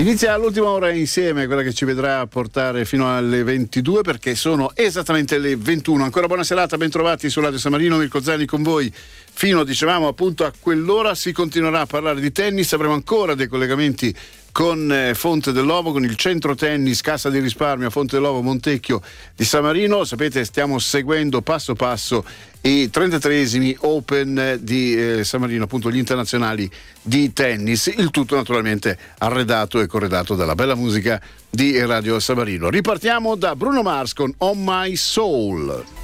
Inizia l'ultima ora insieme, quella che ci vedrà portare fino alle 22, perché sono esattamente le 21. Ancora buona serata, ben trovati su Radio San Marino, Mirko Zani con voi fino, dicevamo, appunto a quell'ora. Si continuerà a parlare di tennis, avremo ancora dei collegamenti con Fonte dell'Ovo, con il centro tennis Cassa di Risparmio a Fonte dell'Ovo Montecchio di San Marino. Sapete, stiamo seguendo passo passo i 33esimi Open di San Marino, appunto gli internazionali di tennis, il tutto naturalmente arredato e corredato dalla bella musica di Radio San Marino. Ripartiamo da Bruno Mars con On My Soul.